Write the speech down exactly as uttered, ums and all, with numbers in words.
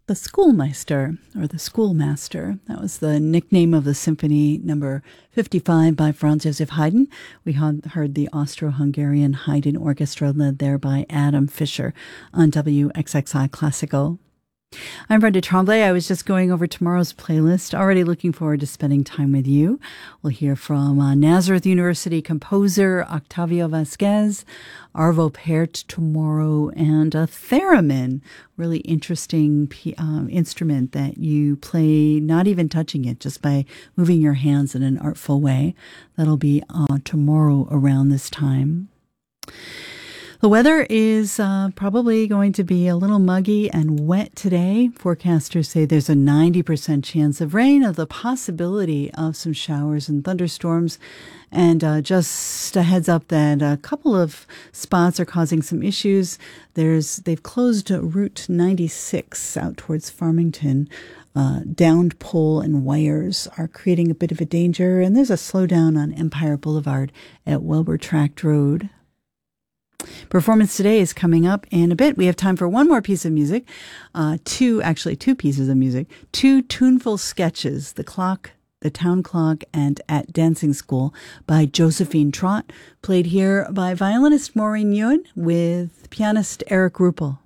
the Schoolmeister, or the Schoolmaster. That was the nickname of the symphony number fifty-five by Franz Joseph Haydn. We heard the Austro-Hungarian Haydn Orchestra led there by Adam Fischer on W X X I Classical. I'm Brenda Tremblay. I was just going over tomorrow's playlist, already looking forward to spending time with you. We'll hear from uh, Nazareth University composer Octavio Vasquez, Arvo Pärt tomorrow, and a theremin, really interesting uh, instrument that you play not even touching it, just by moving your hands in an artful way. That'll be uh, tomorrow around this time. The weather is uh, probably going to be a little muggy and wet today. Forecasters say there's a ninety percent chance of rain, of the possibility of some showers and thunderstorms. And uh, just a heads up that a couple of spots are causing some issues. There's They've closed Route ninety-six out towards Farmington. Uh, downed pole and wires are creating a bit of a danger. And there's a slowdown on Empire Boulevard at Wilbur Tract Road. Performance today is coming up in a bit. We have time for one more piece of music, uh, two, actually two pieces of music, two tuneful sketches, The Clock, The Town Clock, and At Dancing School by Josephine Trott, played here by violinist Maureen Ewan with pianist Eric Ruppel.